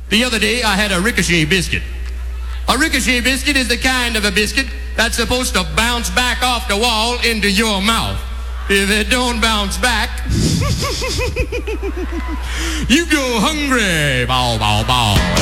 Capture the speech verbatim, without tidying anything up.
The other day, I had a ricochet biscuit. A ricochet biscuit is the kind of a biscuit that's supposed to bounce back off the wall into your mouth. If it don't bounce back, you go hungry. Bow, bow, bow.